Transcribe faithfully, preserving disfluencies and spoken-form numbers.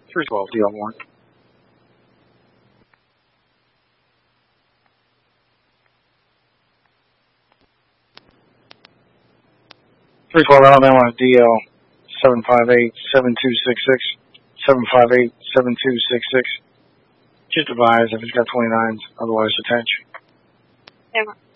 three twelve, D L one. three twelve Alabama, D L seven five eight, seven two six six, seven five eight, seven two six six. Just advise if it's got twenty-nines, otherwise attach. Never.